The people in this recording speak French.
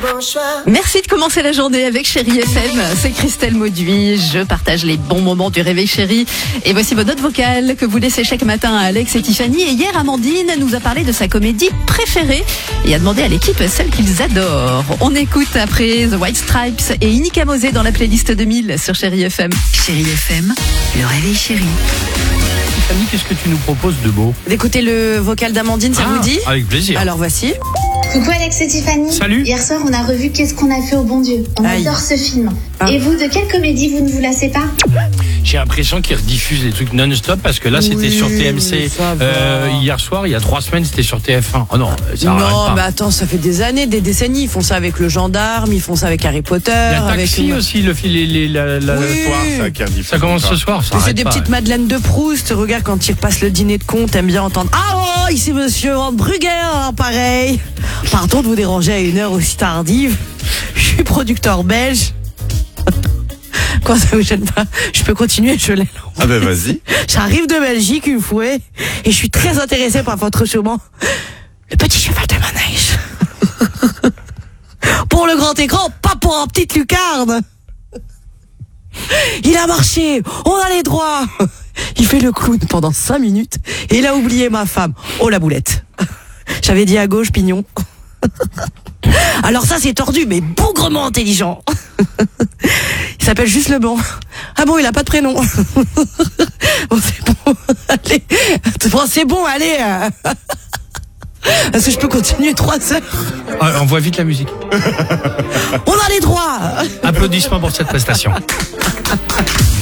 Merci de commencer la journée avec Chérie FM. C'est Christelle Mauduit. Je partage les bons moments du réveil chéri. Et voici vos notes vocales que vous laissez chaque matin à Alex et Tiffany. Et hier, Amandine nous a parlé de sa comédie préférée et a demandé à l'équipe celle qu'ils adorent. On écoute après The White Stripes et Inika Mosé dans la playlist 2000 sur Chérie FM. Chérie FM, le réveil chéri. Tiffany, qu'est-ce que tu nous proposes de beau? D'écouter le vocal d'Amandine, ça vous dit? Avec plaisir. Alors voici. Coucou Alex et Tiffany. Salut. Hier soir, on a revu Qu'est-ce qu'on a fait au bon Dieu. On Aïe. adore ce film. Ah. Et vous, de quelle comédie vous ne vous lassez pas? J'ai l'impression qu'ils rediffusent des trucs non-stop parce que là, c'était Oui, sur TMC. ça va. Hier soir, il y a 3 semaines, c'était sur TF1. Oh non, ça arrête Non, pas. mais attends, ça fait des années, des décennies. Ils font ça avec le gendarme, ils font ça avec Harry Potter. Il y a avec Taxi aussi, le Oui. soir. Ça commence ce soir, ça Mais c'est arrête des pas. petites Madeleines de Proust. Regarde, quand ils repassent le dîner de con, t'aimes bien entendre. Ah oh, ici monsieur Van Brugger, hein, pareil. Pardon de vous déranger à une heure aussi tardive. Je suis producteur belge. Quoi, ça vous gêne pas? Je peux continuer, je l'ai. Ah ben vas-y. J'arrive de Belgique une fois et je suis très intéressée par votre chemin. Le petit cheval de manège. Pour le grand écran, pas pour un petite lucarne. Il a marché, on a les droits. Il fait le clown pendant 5 minutes et il a oublié ma femme. Oh la boulette. J'avais dit à gauche, pignon. Alors ça c'est tordu mais bougrement intelligent. Il s'appelle juste Leblanc. Ah bon, il a pas de prénom. Bon, c'est bon. Allez. Bon, c'est bon, allez. Est-ce que je peux continuer 3 heures? Ah, envoie vite la musique. On a les droits. Applaudissements pour cette prestation.